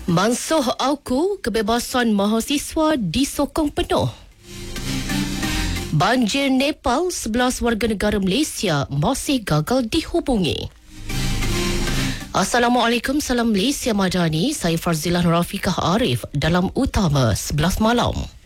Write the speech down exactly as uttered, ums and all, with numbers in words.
Mansuh Auku, kebebasan mahasiswa disokong penuh. Banjir Nepal, sebelas warga negara Malaysia masih gagal dihubungi. Assalamualaikum, salam Malaysia Madani. Saya Farzilah Rafiqah Arif dalam Utama sebelas malam.